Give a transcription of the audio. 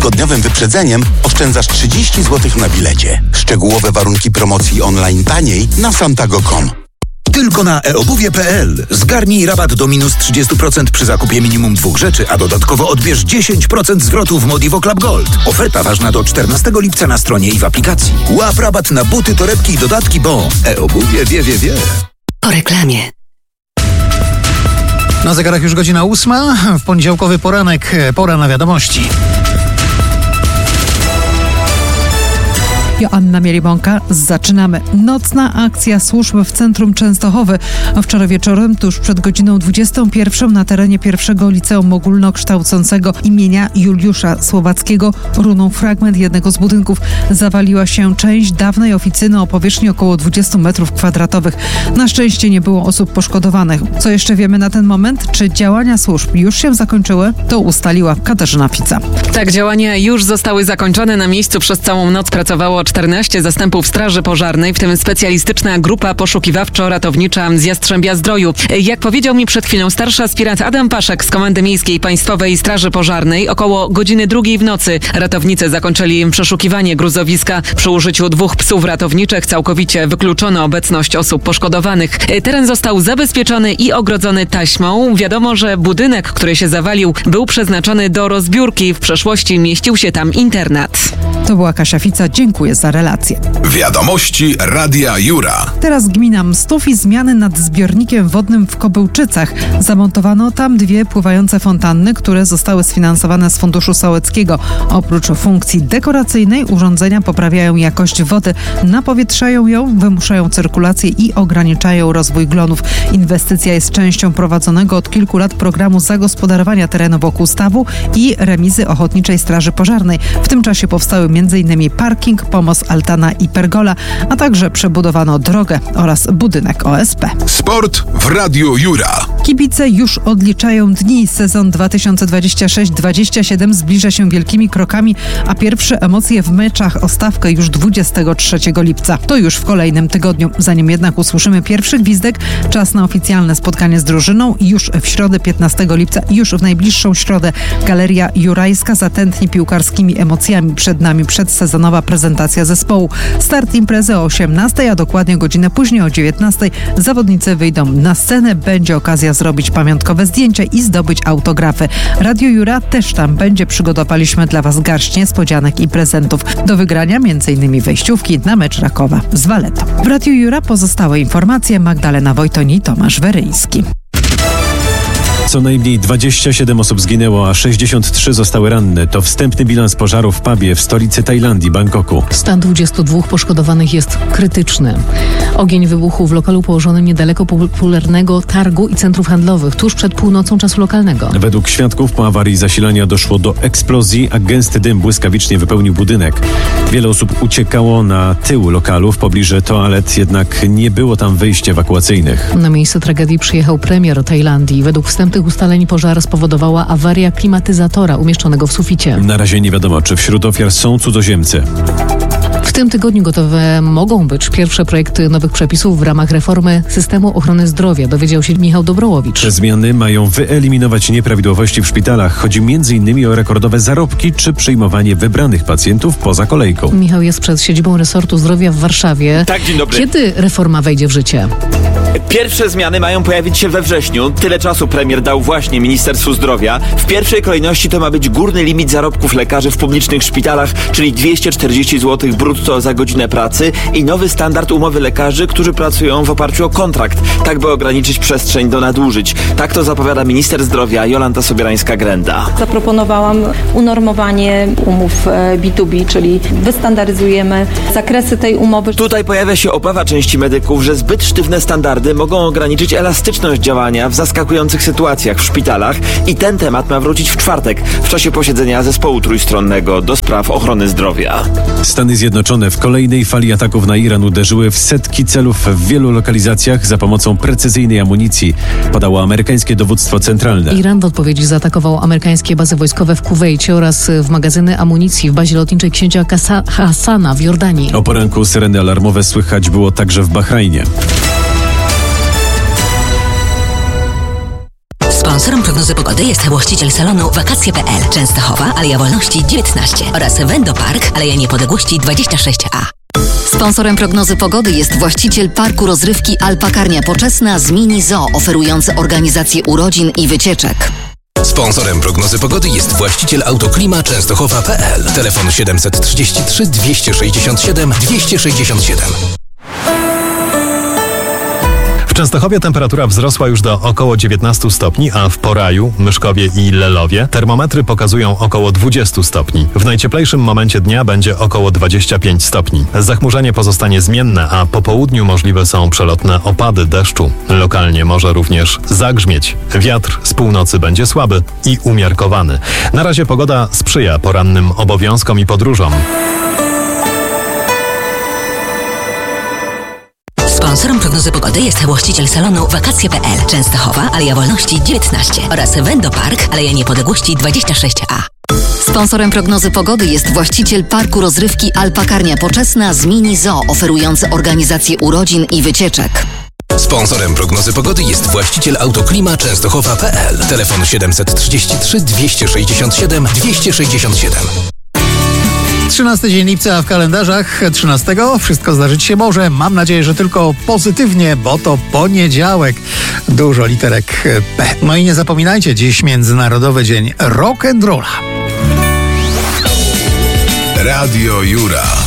dwutygodniowym wyprzedzeniem oszczędzasz 30 zł na bilecie. Szczegółowe warunki promocji online taniej na santago.com. Tylko na eobuwie.pl. Zgarnij rabat do minus 30% przy zakupie minimum 2 rzeczy, a dodatkowo odbierz 10% zwrotu w Modivo Club Gold. Oferta ważna do 14 lipca na stronie i w aplikacji. Łap rabat na buty, torebki i dodatki, bo eobuwie wie. Po reklamie. Na zegarach już godzina 8. W poniedziałkowy poranek pora na wiadomości. Joanna Mielibąka. Zaczynamy. Nocna akcja służb w centrum Częstochowy. Wczoraj wieczorem, tuż przed godziną 21 na terenie pierwszego liceum ogólnokształcącego imienia Juliusza Słowackiego runą fragment jednego z budynków. Zawaliła się część dawnej oficyny o powierzchni około 20 m2. Na szczęście nie było osób poszkodowanych. Co jeszcze wiemy na ten moment? Czy działania służb już się zakończyły? To ustaliła Katarzyna Fica. Tak, działania już zostały zakończone. Na miejscu przez całą noc pracowało 14 zastępów Straży Pożarnej, w tym specjalistyczna grupa poszukiwawczo-ratownicza z Jastrzębia-Zdroju. Jak powiedział mi przed chwilą starszy aspirant Adam Paszek z Komendy Miejskiej Państwowej Straży Pożarnej, około godziny 2 w nocy ratownicy zakończyli przeszukiwanie gruzowiska. Przy użyciu 2 psów ratowniczych całkowicie wykluczono obecność osób poszkodowanych. Teren został zabezpieczony i ogrodzony taśmą. Wiadomo, że budynek, który się zawalił, był przeznaczony do rozbiórki. W przeszłości mieścił się tam internat. To była Kasia Fica. Dziękuję za relację. Wiadomości Radia Jura. Teraz gmina Mstów i zmiany nad zbiornikiem wodnym w Kobyłczycach. Zamontowano tam 2 pływające fontanny, które zostały sfinansowane z Funduszu Sołeckiego. Oprócz funkcji dekoracyjnej urządzenia poprawiają jakość wody, napowietrzają ją, wymuszają cyrkulację i ograniczają rozwój glonów. Inwestycja jest częścią prowadzonego od kilku lat programu zagospodarowania terenu wokół stawu i remizy Ochotniczej Straży Pożarnej. W tym czasie powstały m.in. parking, pomost, altana i pergola, a także przebudowano drogę oraz budynek OSP. Sport w Radiu Jura. Kibice już odliczają dni. Sezon 2026-27 zbliża się wielkimi krokami, a pierwsze emocje w meczach o stawkę już 23 lipca. To już w kolejnym tygodniu. Zanim jednak usłyszymy pierwszy gwizdek, czas na oficjalne spotkanie z drużyną już w środę 15 lipca. Już w najbliższą środę Galeria Jurajska zatętni piłkarskimi emocjami. Przed nami przedsezonowa prezentacja zespołu. Start imprezy o 18, a dokładnie godzinę później o 19 zawodnicy wyjdą na scenę. Będzie okazja zrobić pamiątkowe zdjęcia i zdobyć autografy. Radio Jura też tam będzie. Przygotowaliśmy dla Was garść niespodzianek i prezentów. Do wygrania m.in. wejściówki na mecz Rakowa z Waletą. W Radiu Jura pozostałe informacje Magdalena Wojton i Tomasz Weryński. Co najmniej 27 osób zginęło, a 63 zostały ranne. To wstępny bilans pożaru w pubie w stolicy Tajlandii, Bangkoku. Stan 22 poszkodowanych jest krytyczny. Ogień wybuchł w lokalu położonym niedaleko popularnego targu i centrów handlowych, tuż przed północą czasu lokalnego. Według świadków po awarii zasilania doszło do eksplozji, a gęsty dym błyskawicznie wypełnił budynek. Wiele osób uciekało na tył lokalu, w pobliżu toalet, jednak nie było tam wyjść ewakuacyjnych. Na miejsce tragedii przyjechał premier Tajlandii. Według wstępnych ustaleń pożar spowodowała awaria klimatyzatora umieszczonego w suficie. Na razie nie wiadomo, czy wśród ofiar są cudzoziemcy. W tym tygodniu gotowe mogą być pierwsze projekty nowych przepisów w ramach reformy systemu ochrony zdrowia, dowiedział się Michał Dobrołowicz. Te zmiany mają wyeliminować nieprawidłowości w szpitalach. Chodzi m.in. o rekordowe zarobki czy przyjmowanie wybranych pacjentów poza kolejką. Michał jest przed siedzibą resortu zdrowia w Warszawie. Tak, dzień dobry. Kiedy reforma wejdzie w życie? Pierwsze zmiany mają pojawić się we wrześniu. Tyle czasu premier dał właśnie Ministerstwu Zdrowia. W pierwszej kolejności to ma być górny limit zarobków lekarzy w publicznych szpitalach, czyli 240 zł brutto za godzinę pracy i nowy standard umowy lekarzy, którzy pracują w oparciu o kontrakt, tak by ograniczyć przestrzeń do nadużyć. Tak to zapowiada minister zdrowia Jolanta Sobierańska-Grenda. Zaproponowałam unormowanie umów B2B, czyli wystandaryzujemy zakresy tej umowy. Tutaj pojawia się obawa części medyków, że zbyt sztywne standardy mogą ograniczyć elastyczność działania w zaskakujących sytuacjach w szpitalach i ten temat ma wrócić w czwartek w czasie posiedzenia zespołu trójstronnego do spraw ochrony zdrowia. Stany Zjednoczone w kolejnej fali ataków na Iran uderzyły w setki celów w wielu lokalizacjach za pomocą precyzyjnej amunicji, podało amerykańskie dowództwo centralne. Iran w odpowiedzi zaatakował amerykańskie bazy wojskowe w Kuwejcie oraz w magazyny amunicji w bazie lotniczej księcia Hassana w Jordanii. O poranku syreny alarmowe słychać było także w Bahrajnie. Sponsorem prognozy pogody jest właściciel salonu Wakacje.pl, Częstochowa, Aleja Wolności 19 oraz Wendo Park, Aleja Niepodległości 26A. Sponsorem prognozy pogody jest właściciel parku rozrywki Alpakarnia Poczesna z Mini Zoo, oferujący organizację urodzin i wycieczek. Sponsorem prognozy pogody jest właściciel Autoklima Częstochowa.pl. Telefon 733 267 267. W Częstochowie temperatura wzrosła już do około 19 stopni, a w Poraju, Myszkowie i Lelowie termometry pokazują około 20 stopni. W najcieplejszym momencie dnia będzie około 25 stopni. Zachmurzenie pozostanie zmienne, a po południu możliwe są przelotne opady deszczu. Lokalnie może również zagrzmieć. Wiatr z północy będzie słaby i umiarkowany. Na razie pogoda sprzyja porannym obowiązkom i podróżom. Sponsorem prognozy pogody jest właściciel salonu Wakacje.pl, Częstochowa, Aleja Wolności 19 oraz Wendo Park, Aleja Niepodległości 26A. Sponsorem prognozy pogody jest właściciel parku rozrywki Alpakarnia Poczesna z Mini Zoo, oferujący organizację urodzin i wycieczek. Sponsorem prognozy pogody jest właściciel Autoklima Częstochowa.pl. Telefon 733 267 267. 13 dzień lipca w kalendarzach. 13 wszystko zdarzyć się może. Mam nadzieję, że tylko pozytywnie, bo to poniedziałek. Dużo literek P. No i nie zapominajcie, dziś Międzynarodowy Dzień Rock'n'Rolla. Radio Jura.